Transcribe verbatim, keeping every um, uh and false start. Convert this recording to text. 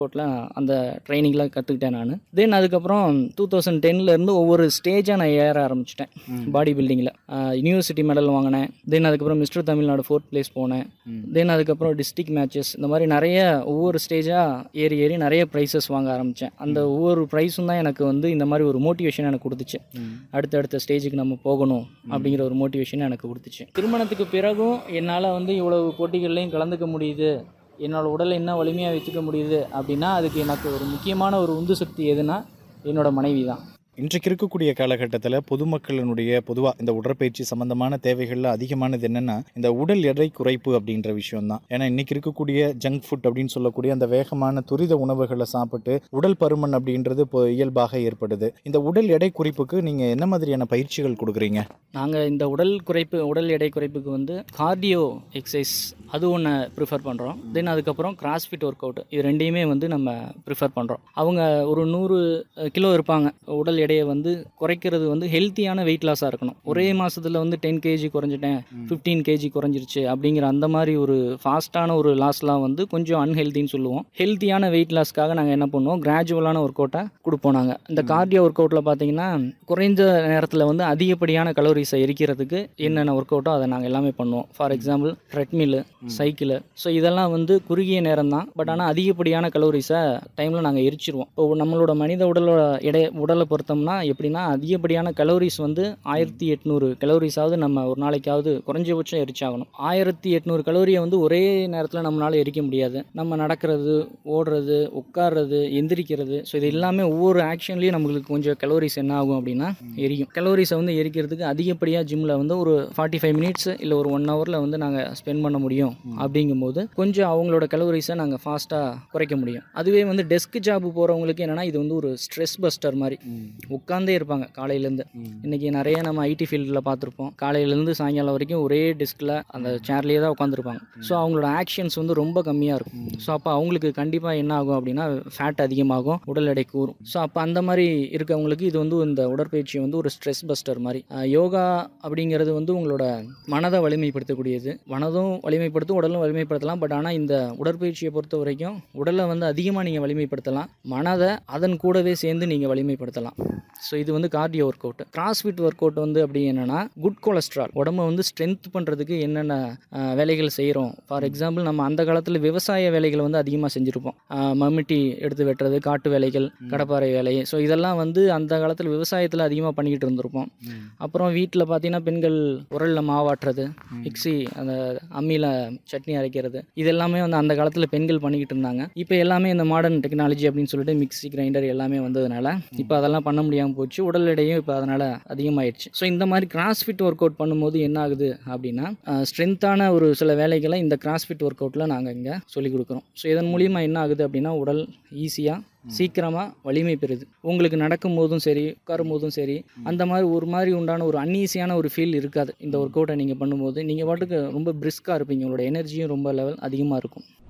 கோட்டில் அந்த ட்ரைனிங்லாம் கற்றுக்கிட்டேன் நான். தென் அதுக்கப்புறம் டூ தௌசண்ட் டென்லேருந்து ஒவ்வொரு ஸ்டேஜாக நான் ஏற ஆரம்பிச்சிட்டேன் பாடி பில்டிங்கில். யூனிவர்சிட்டி மெடல் வாங்கினேன். தென் அதுக்கப்புறம் மிஸ்டர் தமிழ்நாடு ஃபோர்த் பிளேஸ் போனேன். தென் அதுக்கப்புறம் டிஸ்ட்ரிக்ட் மேட்சஸ், இந்த மாதிரி நிறைய ஒவ்வொரு ஸ்டேஜாக ஏறி ஏறி நிறைய ப்ரைஸஸ் வாங்க ஆரம்பித்தேன். அந்த ஒவ்வொரு ப்ரைஸும் தான் எனக்கு வந்து இந்த மாதிரி ஒரு மோட்டிவேஷன் எனக்கு கொடுத்துச்சு. அடுத்தடுத்த ஸ்டேஜுக்கு நம்ம போகணும் அப்படிங்கிற ஒரு மோட்டிவேஷன் எனக்கு கொடுத்துச்சு. திருமணத்துக்கு பிறகும் என்னால் வந்து இவ்வளவு போட்டிகள்லையும் கலந்துக்க முடியுது, என்னோடய உடலை என்ன வலிமையாக வச்சுக்க முடியுது அப்படின்னா அதுக்கு எனக்கு ஒரு முக்கியமான ஒரு உந்து சக்தி எதுனா என்னோடய மனைவி தான். இன்றைக்கு இருக்கக்கூடிய காலகட்டத்தில் பொதுமக்களினுடைய பொதுவாக இந்த உடற்பயிற்சி சம்பந்தமான தேவைகளில் அதிகமானது என்னென்னா இந்த உடல் எடை குறைப்பு அப்படின்ற விஷயம் தான். ஏன்னா இன்றைக்கி இருக்கக்கூடிய ஜங்க் ஃபுட் அப்படின்னு சொல்லக்கூடிய அந்த வேகமான துரித உணவுகளை சாப்பிட்டு உடல் பருமன் அப்படின்றது இப்போ இயல்பாக ஏற்படுது. இந்த உடல் எடை குறைப்புக்கு நீங்கள் என்ன மாதிரியான பயிற்சிகள் கொடுக்குறீங்க? நாங்கள் இந்த உடல் குறைப்பு உடல் எடை குறைப்புக்கு வந்து கார்டியோ எக்ஸசைஸ் அது ஒன்று ப்ரிஃபர் பண்ணுறோம். தென் அதுக்கப்புறம் கிராஸ்ஃபிட் ஒர்க் அவுட், இது ரெண்டையுமே வந்து நம்ம ப்ரிஃபர் பண்ணுறோம். அவங்க ஒரு நூறு கிலோ இருப்பாங்க, உடல் எடையை வந்து குறைக்கிறது வந்து ஹெல்த்தியான வெயிட் லாஸாக இருக்கணும். ஒரே மாதத்தில் வந்து டென் கேஜி குறைஞ்சிட்டேன், ஃபிஃப்டீன் கேஜி குறைஞ்சிருச்சு அப்படிங்கிற அந்த மாதிரி ஒரு ஃபாஸ்ட்டான ஒரு லாஸ்லாம் வந்து கொஞ்சம் அன்ஹெல்த்தின்னு சொல்லுவோம். ஹெல்த்தியான வெயிட் லாஸ்க்காக நாங்கள் என்ன பண்ணுவோம், கிராஜுவலான ஒர்க் அவுட்டை கொடுப்போம். நாங்கள் இந்த கார்டியோ ஒர்க் அவுட்டில் பார்த்தீங்கன்னா குறைஞ்ச நேரத்தில் வந்து அதிகப்படியான கலோரிஸை எரிக்கிறதுக்கு என்னென்ன ஒர்க் அவுட்டோ அதை நாங்கள் எல்லாமே பண்ணுவோம். For example treadmill, cycle. So இதெல்லாம் வந்து குறுகிய நேரம் தான், பட் ஆனால் அதிகப்படியான கலோரிஸை டைமில் நாங்கள் எரிச்சிருவோம். இப்போ நம்மளோட மனித உடலோட எடை உடலை பொறுத்தோம்னா எப்படின்னா அதிகப்படியான கலோரிஸ் வந்து ஆயிரத்தி எட்நூறு கலோரிஸாவது நம்ம ஒரு நாளைக்காவது குறைஞ்சபட்சம் எரிச்சாகணும். ஆயிரத்தி எட்நூறு கலோரியை வந்து ஒரே நேரத்தில் நம்மளால் எரிக்க முடியாது. நம்ம நடக்கிறது, ஓடுறது, உட்கார்றது, எந்திரிக்கிறது, ஸோ இது எல்லாமே ஒவ்வொரு ஆக்ஷன்லேயும் நம்மளுக்கு கொஞ்சம் கலோரிஸ் என்ன ஆகும் அப்படின்னா எரியும். கலோரிஸை வந்து எரிக்கிறதுக்கு அதிகப்படியாக ஜிம்மில் வந்து ஒரு ஃபார்ட்டி ஃபைவ் மினிட்ஸ் இல்லை ஒரு ஒன் ஹவரில் வந்து நாங்கள் ஸ்பெண்ட் பண்ண முடியும். அப்படிங்கும்போது கொஞ்சம் அவங்களோட கலோரிஸை நாங்கள் ஃபாஸ்ட்டாக குறைக்க முடியும். அதுவே வந்து டெஸ்க் ஜாப் போகிறவங்களுக்கு என்னென்னா இது வந்து ஒரு ஸ்ட்ரெஸ் பஸ்டர் மாதிரி. உட்காந்தே இருப்பாங்க காலையிலேருந்து. இன்றைக்கி நிறைய நம்ம ஐடி ஃபீல்டில் பார்த்துருப்போம், காலையிலேருந்து சாயங்காலம் வரைக்கும் ஒரே டெஸ்கில் அந்த சேர்லேயே தான் உட்காந்துருப்பாங்க. ஸோ அவங்களோட ஆக்ஷன்ஸ் வந்து ரொம்ப கம்மியாக இருக்கும். ஸோ அப்போ அவங்களுக்கு கண்டிப்பாக என்ன ஆகும் அப்படின்னா ஃபேட் அதிகமாகும், உடல் எடை கூறும். ஸோ அப்போ அந்த மாதிரி இருக்கவங்களுக்கு இது வந்து இந்த உடற்பயிற்சி வந்து ஒரு ஸ்ட்ரெஸ் பஸ்டர் மாதிரி. யோகா அப்படிங்கிறது வந்து உங்களோட மனதை வலிமைப்படுத்தக்கூடியது. மனதும் வலிமைப்படுத்தும், உடலும் வலிமைப்படுத்தலாம். பட் ஆனால் இந்த உடற்பயிற்சியை பொறுத்த வரைக்கும் உடலை வந்து அதிகமாக நீங்கள் வலிமைப்படுத்தலாம், மனதை அதன் கூடவே சேர்ந்து நீங்கள் வலிமைப்படுத்தலாம். ஸோ இது வந்து cardio work out. Crossfit work out வந்து அப்படி என்னென்னா குட் கொலஸ்ட்ரால் உடம்பை வந்து ஸ்ட்ரென்த் பண்ணுறதுக்கு என்னென்ன வேலைகள் செய்கிறோம். ஃபார் எக்ஸாம்பிள் நம்ம அந்த காலத்தில் விவசாய வேலைகளை வந்து அதிகமாக செஞ்சுருப்போம். மம்மிட்டி எடுத்து வெட்டுறது, காட்டு வேலைகள், கடப்பாறை வேலை. ஸோ இதெல்லாம் வந்து அந்த காலத்தில் விவசாயத்தில் அதிகமாக பண்ணிக்கிட்டு இருந்திருப்போம். அப்புறம் வீட்டில் பார்த்தீங்கன்னா பெண்கள் உரலில் மாவாட்டுறது, மிக்ஸி அந்த அம்மியில் சட்னி அரைக்கிறது, இதெல்லாமே வந்து அந்த காலத்தில் பெண்கள் பண்ணிக்கிட்டு இருந்தாங்க. இப்போ எல்லாமே இந்த மாடர்ன் டெக்னாலஜி அப்படின்னு சொல்லிட்டு மிக்ஸி, கிரைண்டர் எல்லாமே வந்ததுனால இப்போ அதெல்லாம் பண்ண முடியாமல் போச்சு. உடல் எடையும் இப்போ அதனால் அதிகமாகிடுச்சு. ஸோ இந்த மாதிரி கிராஸ்ஃபிட் ஒர்க் அவுட் பண்ணும்போது என்ன ஆகுது அப்படின்னா ஸ்ட்ரென்த்தான ஒரு சில வேலைகளை இந்த கிராஸ்ஃபிட் ஒர்க் அவுட்டில் நாங்கள் இங்கே சொல்லிக் கொடுக்குறோம். ஸோ இதன் மூலிமா என்ன ஆகுது அப்படின்னா உடல் ஈஸியாக சீக்கிரமாக வலிமை பெறுது. உங்களுக்கு நடக்கும் போதும் சரி, உட்காரும் போதும் சரி, அந்த மாதிரி ஒரு மாதிரி உண்டான ஒரு அன்ஈஸியான ஒரு ஃபீல் இருக்காது. இந்த ஒர்க் அவுட்டை நீங்கள் பண்ணும்போது நீங்கள் பாட்டுக்கு ரொம்ப பிரிஸ்காக இருப்பீங்க, உங்களோட எனர்ஜியும் ரொம்ப லெவல் அதிகமாக இருக்கும்.